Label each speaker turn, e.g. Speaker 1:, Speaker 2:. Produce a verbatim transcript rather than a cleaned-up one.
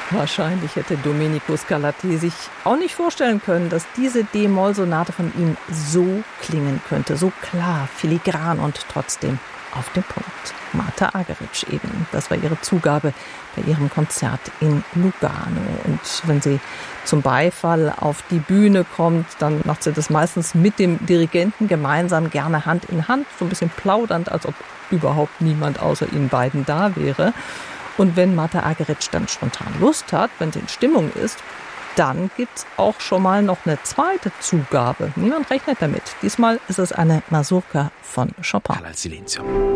Speaker 1: Wahrscheinlich hätte Domenico Scarlatti sich auch nicht vorstellen können, dass diese D-Moll-Sonate von ihm so klingen könnte. So klar, filigran und trotzdem auf den Punkt. Marta Argerich eben. Das war ihre Zugabe bei ihrem Konzert in Lugano. Und wenn sie zum Beifall auf die Bühne kommt, dann macht sie das meistens mit dem Dirigenten gemeinsam, gerne Hand in Hand, so ein bisschen plaudernd, als ob überhaupt niemand außer ihnen beiden da wäre. Und wenn Marta Argerich dann spontan Lust hat, wenn sie in Stimmung ist, dann gibt's auch schon mal noch eine zweite Zugabe. Niemand rechnet damit. Diesmal ist es eine Mazurka von Chopin.
Speaker 2: Cala il silenzio.